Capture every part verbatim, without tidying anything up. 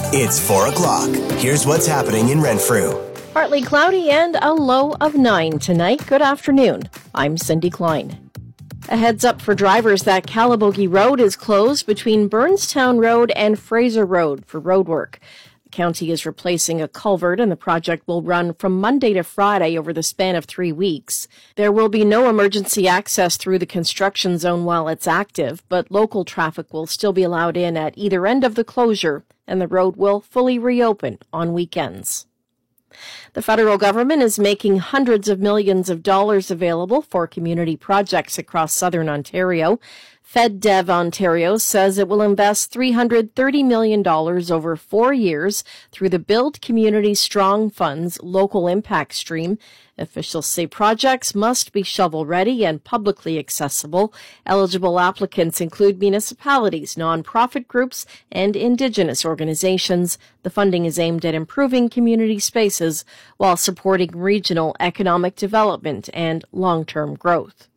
It's four o'clock. Here's what's happening in Renfrew. Partly cloudy and a low of nine tonight. Good afternoon. I'm Cindy Klein. A heads up for drivers that Calabogie Road is closed between Burnstown Road and Fraser Road for roadwork. The county is replacing a culvert, and the project will run from Monday to Friday over the span of three weeks. There will be no emergency access through the construction zone while it's active, but local traffic will still be allowed in at either end of the closure, and the road will fully reopen on weekends. The federal government is making hundreds of millions of dollars available for community projects across southern Ontario. FedDev Ontario says it will invest three hundred thirty million dollars over four years through the Build Community Strong Fund's local impact stream. Officials say projects must be shovel-ready and publicly accessible. Eligible applicants include municipalities, nonprofit groups, and Indigenous organizations. The funding is aimed at improving community spaces while supporting regional economic development and long-term growth.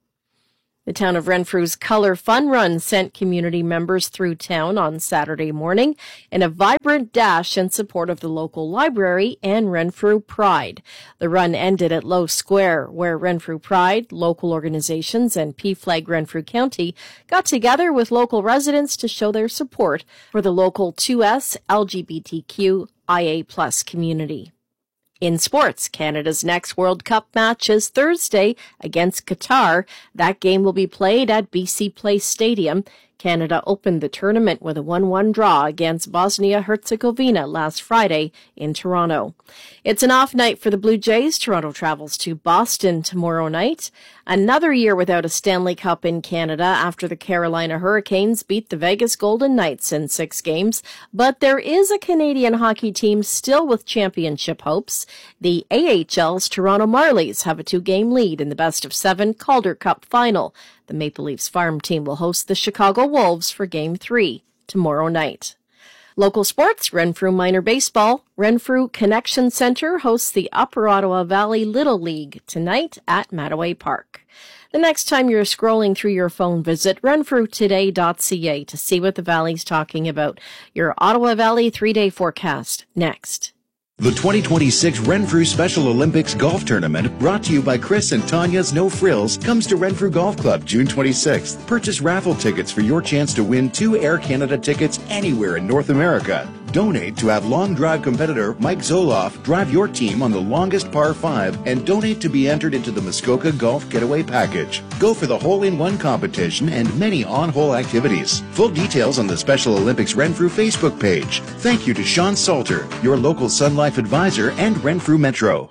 The town of Renfrew's Colour Fun Run sent community members through town on Saturday morning in a vibrant dash in support of the local library and Renfrew Pride. The run ended at Low Square, where Renfrew Pride, local organizations, and P F L A G Renfrew County got together with local residents to show their support for the local two S L G B T Q I A plus community. In sports, Canada's next World Cup match is Thursday against Qatar. That game will be played at B C Place Stadium. Canada opened the tournament with a one one draw against Bosnia-Herzegovina last Friday in Toronto. It's an off night for the Blue Jays. Toronto travels to Boston tomorrow night. Another year without a Stanley Cup in Canada after the Carolina Hurricanes beat the Vegas Golden Knights in six games. But there is a Canadian hockey team still with championship hopes. The A H L's Toronto Marlies have a two-game lead in the best of seven Calder Cup final. The Maple Leafs farm team will host the Chicago Wolves for Game three tomorrow night. Local sports, Renfrew Minor Baseball. Renfrew Connection Center hosts the Upper Ottawa Valley Little League tonight at Mattaway Park. The next time you're scrolling through your phone, visit renfrew today dot c a to see what the Valley's talking about. Your Ottawa Valley three-day forecast next. The twenty twenty-six Renfrew Special Olympics Golf Tournament, brought to you by Chris and Tanya's No Frills, comes to Renfrew Golf Club June twenty-sixth. Purchase raffle tickets for your chance to win two Air Canada tickets anywhere in North America. Donate to have long drive competitor Mike Zoloff drive your team on the longest par five, and donate to be entered into the Muskoka Golf Getaway Package. Go for the hole-in-one competition and many on-hole activities. Full details on the Special Olympics Renfrew Facebook page. Thank you to Sean Salter, your local Sun Life advisor, and Renfrew Metro.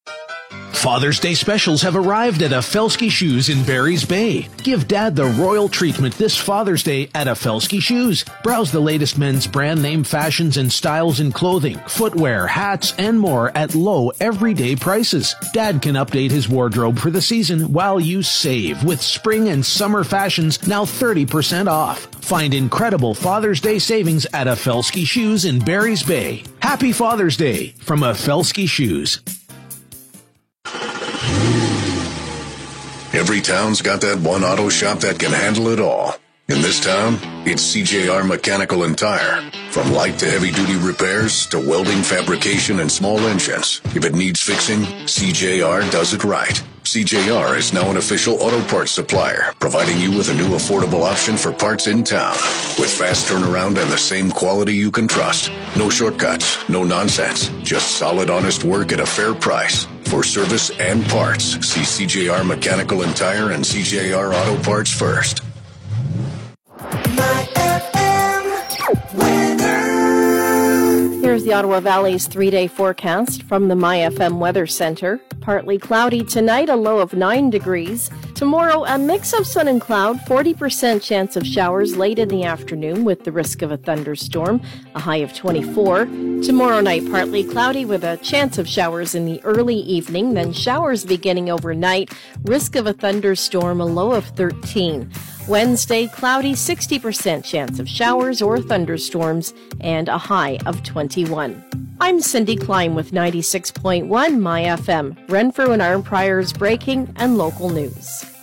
Father's Day specials have arrived at Affelski Shoes in Barry's Bay. Give Dad the royal treatment this Father's Day at Affelski Shoes. Browse the latest men's brand name fashions and styles in clothing, footwear, hats, and more at low everyday prices. Dad can update his wardrobe for the season while you save with spring and summer fashions now thirty percent off. Find incredible Father's Day savings at Affelski Shoes in Barry's Bay. Happy Father's Day from Affelski Shoes. Every town's got that one auto shop that can handle it all. In this town, it's C J R Mechanical and Tire. From light to heavy-duty repairs to welding, fabrication, and small engines. If it needs fixing, C J R does it right. C J R is now an official auto parts supplier, providing you with a new affordable option for parts in town. With fast turnaround and the same quality you can trust. No shortcuts, no nonsense. Just solid, honest work at a fair price. For service and parts, see C J R Mechanical and Tire and C J R Auto Parts first. Here's the Ottawa Valley's three-day forecast from the My F M Weather Center. Partly cloudy tonight, a low of nine degrees. Tomorrow, a mix of sun and cloud, forty percent chance of showers late in the afternoon with the risk of a thunderstorm, a high of twenty-four. Tomorrow night, partly cloudy with a chance of showers in the early evening, then showers beginning overnight, risk of a thunderstorm, a low of thirteen. Wednesday, cloudy, sixty percent chance of showers or thunderstorms, and a high of twenty-one. I'm Cindy Klein with ninety-six point one My F M, Renfrew and Arnprior's breaking and local news.